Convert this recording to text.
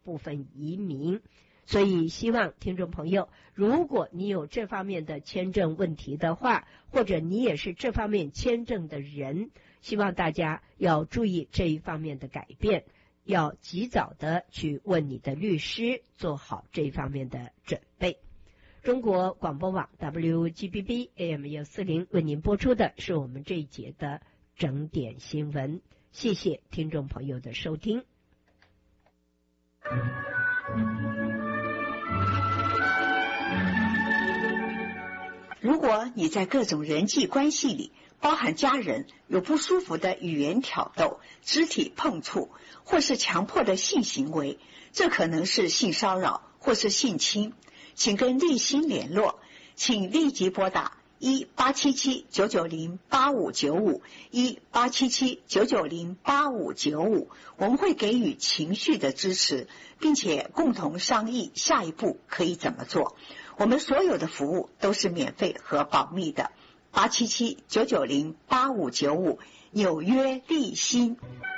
部分移民。所以希望听众朋友，如果你有这方面的签证问题的话，或者你也是这方面签证的人，希望大家要注意这一方面的改变，要及早的去问你的律师，做好这一方面的准备。中国广播网 WGBB AM 140为您播出的是我们这一节的整点新闻，谢谢听众朋友的收听。 如果你在各种人际关系里，包含家人，有不舒服的语言挑逗、肢体碰触，或是强迫的性行为，这可能是性骚扰或是性侵，请跟立新联络，请立即拨打1877-990-8595 1877-990-8595，我们会给予情绪的支持，并且共同商议下一步可以怎么做。我们所有的服务都是免费和保密的。877-990-8595，纽约立新。